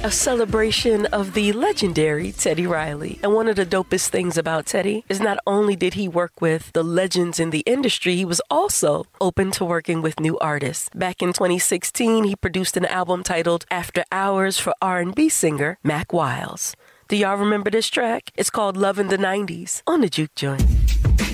a celebration of the legendary Teddy Riley. And one of the dopest things about Teddy is not only did he work with the legends in the industry, he was also open to working with new artists. Back in 2016, he produced an album titled After Hours for R&B singer Mac Wiles. Do y'all remember this track? It's called Love in the 90s on the Juke Joint.